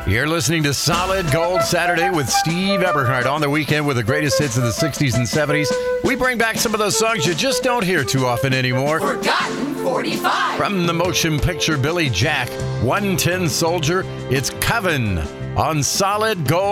You're listening to Solid Gold Saturday with Steve Eberhardt on the weekend with the greatest hits of the 60s and 70s. We bring back some of those songs you just don't hear too often anymore. Forgotten 45. From the motion picture Billy Jack, 110 Soldier, it's Coven on Solid Gold.